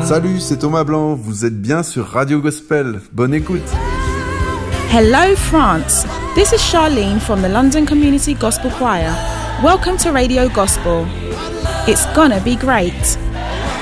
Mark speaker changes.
Speaker 1: Salut, c'est Thomas Blanc, vous êtes bien sur Radio Gospel. Bonne écoute.
Speaker 2: Hello France, this is Charlene from the London Community Gospel Choir. Welcome to Radio Gospel. It's gonna be great.